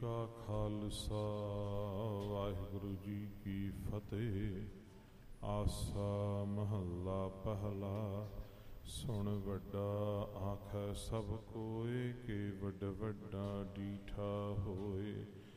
का खालसा वाहिगुरु जी की फतेह। आसा महला पहला। सुन वड्डा आखै सब कोय के वड वड्डा डीठा होए।